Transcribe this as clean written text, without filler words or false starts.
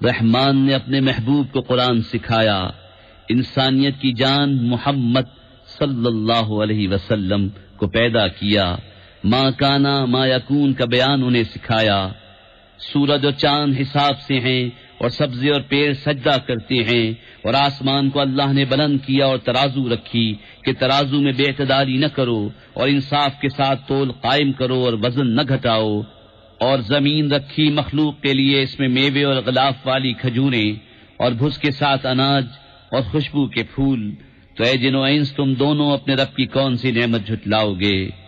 रहमान ने अपने महबूब को कुरान सिखाया, इंसानियत की जान मोहम्मद सल्लल्लाहु अलैहि वसल्लम को पैदा किया, मा काना मा यकून का बयान उन्हें सिखाया। सूरज और चांद हिसाब से हैं और सब्जी और पेड़ सजदा करते हैं, और आसमान को अल्लाह ने बुलंद किया और तराजू रखी कि तराजू में बेइतदारी न करो और इंसाफ के साथ तोल कायम करो और वजन न घटाओ। और जमीन रखी मखलूक के लिए, इसमें मेवे और गलाफ वाली खजूरें और भुस के साथ अनाज और खुशबू के फूल। तो ऐ जिनो इंस तुम दोनों अपने रब की कौन सी नेमत झुटलाओगे।